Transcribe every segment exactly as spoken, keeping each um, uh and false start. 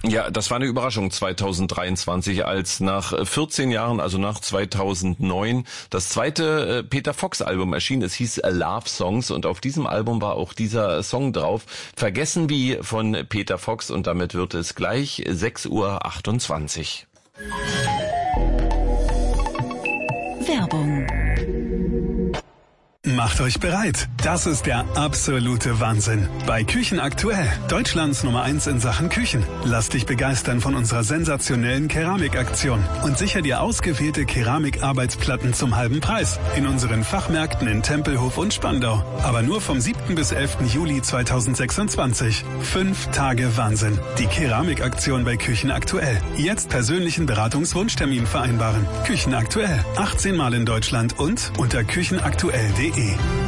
Ja, das war eine Überraschung zweitausenddreiundzwanzig, als nach vierzehn Jahren, also nach zweitausendneun, das zweite Peter Fox Album erschien. Es hieß Love Songs und auf diesem Album war auch dieser Song drauf, Vergessen wie von Peter Fox, und damit wird es gleich sechs Uhr achtundzwanzig. Werbung. Macht euch bereit. Das ist der absolute Wahnsinn. Bei Küchen aktuell, Deutschlands Nummer eins in Sachen Küchen. Lass dich begeistern von unserer sensationellen Keramikaktion und sicher dir ausgewählte Keramikarbeitsplatten zum halben Preis in unseren Fachmärkten in Tempelhof und Spandau. Aber nur vom siebten bis elften Juli zweitausendsechsundzwanzig. Fünf Tage Wahnsinn. Die Keramikaktion bei Küchen aktuell. Jetzt persönlichen Beratungswunschtermin vereinbaren. Küchen aktuell. achtzehn Mal in Deutschland und unter küchenaktuell punkt de.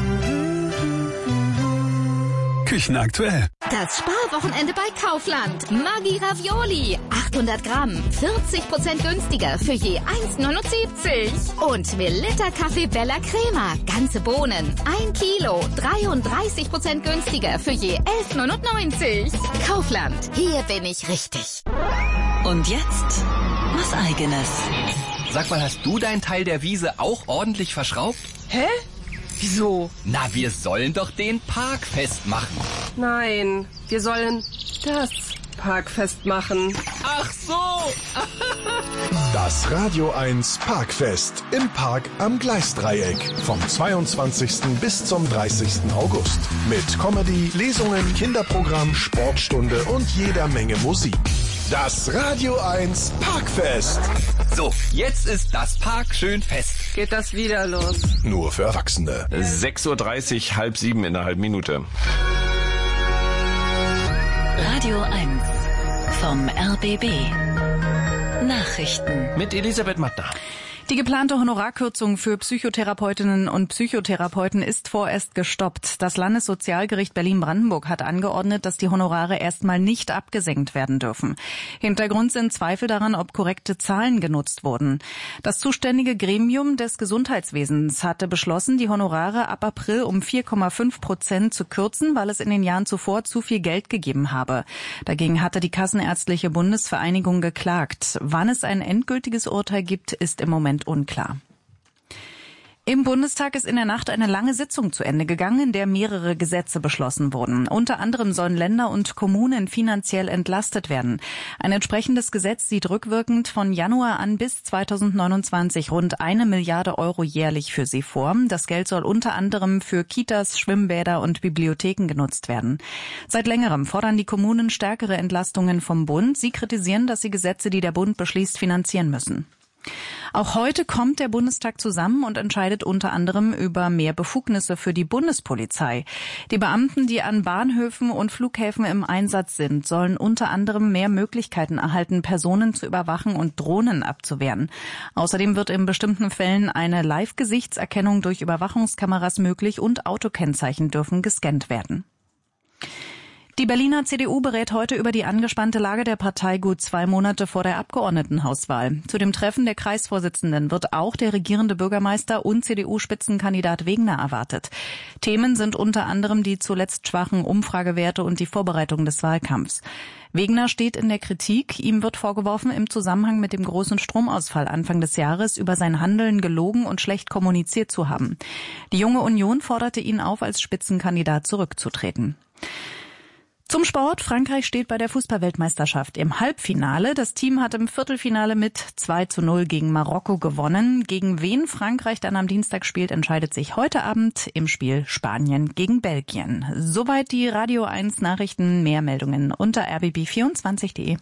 Küchen aktuell. Das Sparwochenende bei Kaufland. Maggi Ravioli. achthundert Gramm. vierzig Prozent günstiger für je eins neunundsiebzig. Und Melitta Kaffee Bella Crema. Ganze Bohnen. ein Kilo. dreiunddreißig Prozent günstiger für je elf neunundneunzig. Kaufland. Hier bin ich richtig. Und jetzt was Eigenes. Sag mal, hast du deinen Teil der Wiese auch ordentlich verschraubt? Hä? Wieso? Na, wir sollen doch den Park festmachen. Nein, wir sollen das Parkfest machen. Ach so! Das Radio eins Parkfest im Park am Gleisdreieck vom zweiundzwanzigsten bis zum dreißigsten August. Mit Comedy, Lesungen, Kinderprogramm, Sportstunde und jeder Menge Musik. Das Radio eins Parkfest. So, jetzt ist das Park schön fest. Geht das wieder los? Nur für Erwachsene. sechs Uhr dreißig, halb sieben in einer halben Minute. Radio eins vom R B B. Nachrichten mit Elisabeth Mattner. Die geplante Honorarkürzung für Psychotherapeutinnen und Psychotherapeuten ist vorerst gestoppt. Das Landessozialgericht Berlin-Brandenburg hat angeordnet, dass die Honorare erstmal nicht abgesenkt werden dürfen. Hintergrund sind Zweifel daran, ob korrekte Zahlen genutzt wurden. Das zuständige Gremium des Gesundheitswesens hatte beschlossen, die Honorare ab April um vier Komma fünf Prozent zu kürzen, weil es in den Jahren zuvor zu viel Geld gegeben habe. Dagegen hatte die Kassenärztliche Bundesvereinigung geklagt. Wann es ein endgültiges Urteil gibt, ist im Moment unklar. Im Bundestag ist in der Nacht eine lange Sitzung zu Ende gegangen, in der mehrere Gesetze beschlossen wurden. Unter anderem sollen Länder und Kommunen finanziell entlastet werden. Ein entsprechendes Gesetz sieht rückwirkend von Januar an bis zweitausendneunundzwanzig rund eine Milliarde Euro jährlich für sie vor. Das Geld soll unter anderem für Kitas, Schwimmbäder und Bibliotheken genutzt werden. Seit längerem fordern die Kommunen stärkere Entlastungen vom Bund. Sie kritisieren, dass sie Gesetze, die der Bund beschließt, finanzieren müssen. Auch heute kommt der Bundestag zusammen und entscheidet unter anderem über mehr Befugnisse für die Bundespolizei. Die Beamten, die an Bahnhöfen und Flughäfen im Einsatz sind, sollen unter anderem mehr Möglichkeiten erhalten, Personen zu überwachen und Drohnen abzuwehren. Außerdem wird in bestimmten Fällen eine Live-Gesichtserkennung durch Überwachungskameras möglich und Autokennzeichen dürfen gescannt werden. Die Berliner C D U berät heute über die angespannte Lage der Partei gut zwei Monate vor der Abgeordnetenhauswahl. Zu dem Treffen der Kreisvorsitzenden wird auch der regierende Bürgermeister und C D U-Spitzenkandidat Wegner erwartet. Themen sind unter anderem die zuletzt schwachen Umfragewerte und die Vorbereitung des Wahlkampfs. Wegner steht in der Kritik. Ihm wird vorgeworfen, im Zusammenhang mit dem großen Stromausfall Anfang des Jahres über sein Handeln gelogen und schlecht kommuniziert zu haben. Die Junge Union forderte ihn auf, als Spitzenkandidat zurückzutreten. Zum Sport. Frankreich steht bei der Fußballweltmeisterschaft im Halbfinale. Das Team hat im Viertelfinale mit zwei zu null gegen Marokko gewonnen. Gegen wen Frankreich dann am Dienstag spielt, entscheidet sich heute Abend im Spiel Spanien gegen Belgien. Soweit die Radio eins Nachrichten. Mehr Meldungen unter r b b vierundzwanzig punkt de.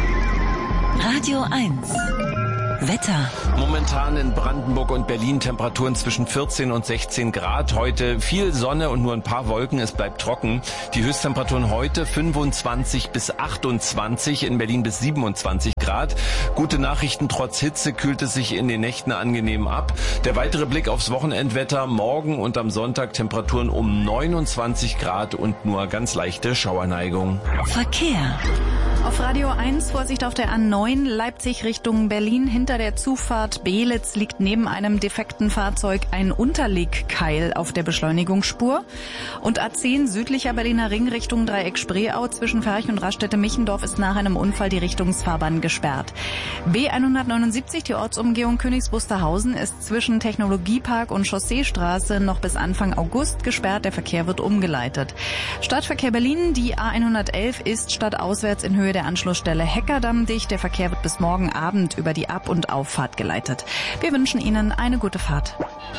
Radio eins. Wetter. Momentan in Brandenburg und Berlin Temperaturen zwischen vierzehn und sechzehn Grad. Heute viel Sonne und nur ein paar Wolken. Es bleibt trocken. Die Höchsttemperaturen heute fünfundzwanzig bis achtundzwanzig, in Berlin bis siebenundzwanzig Grad. Gute Nachrichten, trotz Hitze kühlt es sich in den Nächten angenehm ab. Der weitere Blick aufs Wochenendwetter. Morgen und am Sonntag Temperaturen um neunundzwanzig Grad und nur ganz leichte Schauerneigung. Verkehr. Auf Radio eins Vorsicht auf der A neun Leipzig Richtung Berlin. Hinter der Zufahrt Beelitz liegt neben einem defekten Fahrzeug ein Unterlegkeil auf der Beschleunigungsspur. Und A zehn südlicher Berliner Ring Richtung Dreieck Spreeau zwischen Ferch und Raststätte-Michendorf ist nach einem Unfall die Richtungsfahrbahn gesperrt. B hundertneunundsiebzig, die Ortsumgehung Königs Wusterhausen, ist zwischen Technologiepark und Chausseestraße noch bis Anfang August gesperrt. Der Verkehr wird umgeleitet. Stadtverkehr Berlin, die A hundertelf ist stadtauswärts in Höhe der Anschlussstelle Heckerdamm dicht. Der Verkehr wird bis morgen Abend über die Ab- und Auffahrt geleitet. Wir wünschen Ihnen eine gute Fahrt.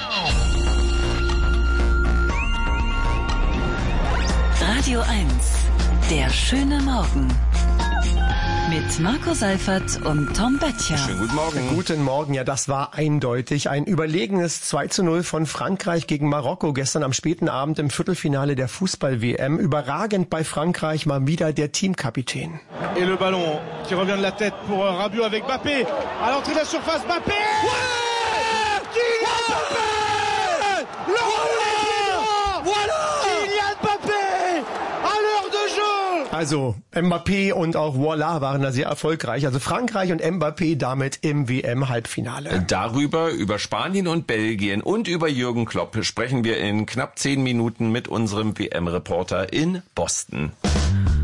Radio eins, der schöne Morgen. Mit Marco Seifert und Tom Böttcher. Schönen guten Morgen. Guten Morgen. Ja, das war eindeutig ein überlegenes zwei zu null von Frankreich gegen Marokko gestern am späten Abend im Viertelfinale der Fußball-W M. Überragend bei Frankreich mal wieder der Teamkapitän. Et le ballon qui revient de la tête pour Rabiot avec Mbappé. À l'entrée de la surface, Mbappé! Ouais! Kylian Mbappé! Voilà! Voilà! Kylian Mbappé! À l'heure de jeu! Also Mbappé und auch Voila waren da sehr erfolgreich. Also Frankreich und Mbappé damit im W M-Halbfinale. Darüber, über Spanien und Belgien und über Jürgen Klopp sprechen wir in knapp zehn Minuten mit unserem W M-Reporter in Boston.